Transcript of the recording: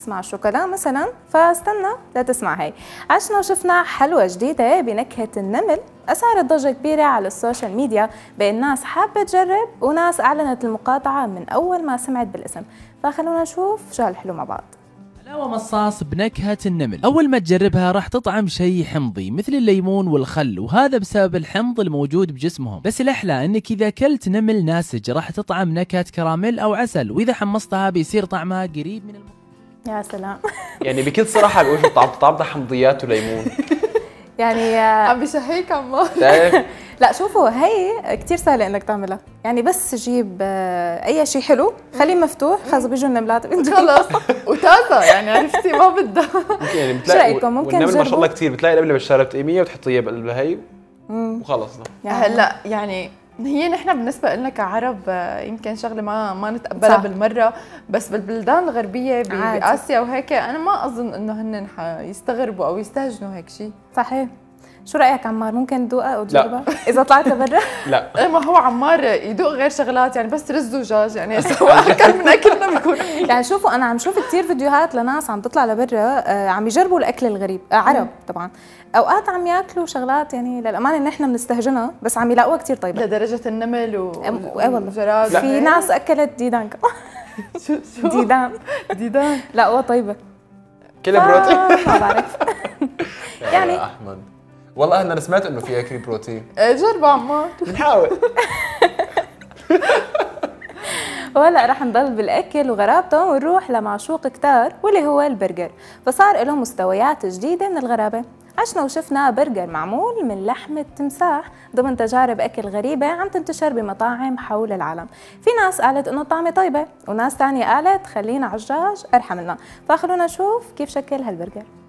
تسمع الشوكولا مثلا، فاستنى لا تسمع هي. عشنا وشفنا حلوى جديدة بنكهة النمل أثارت ضجة كبيرة على السوشيال ميديا بين ناس حابة تجرب وناس أعلنت المقاطعة من أول ما سمعت بالاسم. فخلونا نشوف شو هالحلو مع بعض. حلاوة مصاص بنكهة النمل، أول ما تجربها راح تطعم شيء حمضي مثل الليمون والخل، وهذا بسبب الحمض الموجود بجسمهم. بس الأحلى أنك إذا أكلت نمل ناسج راح تطعم نكهة كراميل أو عسل، وإذا حمصتها بيصير طعمها قريب من يا سلام. يعني بكل صراحه بيقولوا طعمتها حمضيات وليمون. يعني عم بشهيك عمار. لا شوفوا، هي كتير سهلة انك تعملها، يعني بس جيب اي شيء حلو خليه مفتوح، خلص بيجوا النملات خلص وطازة، يعني عرفتي ما بدها. يعني شو رايكم؟ ممكن والنمل ما شاء الله تجربوا؟ كثير، بتلاقي القبله بالشارع بتقيميها وتحطيها بقلبها هي وخلص. هلا يعني هي نحن بالنسبة لنا كعرب يمكن شغلة ما نتقبلها بالمرة، بس بالبلدان الغربية بآسيا وهيك أنا ما أظن إنه هن يستغربوا أو يستهجنوا هيك شيء. صحيح. شو رأيك عمار؟ ممكن تدوقها أو تجربها؟ إذا طلعت لبرا؟ لا. ما هو عمار يدوق غير شغلات، يعني بس رز ودجاج، يعني سواء أكل من أكلنا بيكون منيح. يعني شوفوا، أنا عم شوف كتير فيديوهات لناس عم تطلع لبرا عم يجربوا الأكل الغريب، عرب طبعا. أوقات عم ياكلوا شغلات يعني للأمانة إن إحنا بنستهجنها، بس عم يلاقوها كتير طيبة لدرجة النمل والله في ناس أكلت ديدان شو؟ ديدان لا هو طيبة كلها بروتين. ما بعرف. يعني يا احمد والله انا سمعت انه فيها كريم بروتين. جربوا عمار. بنحاول. وهلا رح نضل بالاكل وغرابته ونروح لمعشوق كتار واللي هو البرجر. فصار له مستويات جديده من الغرابه. عشنا وشفنا برجر معمول من لحمة تمساح ضمن تجارب أكل غريبة عم تنتشر بمطاعم حول العالم. في ناس قالت إنه الطعمة طيبة وناس تانية قالت خلينا عجاج أرحم لنا. فخلونا نشوف كيف شكل هالبرجر.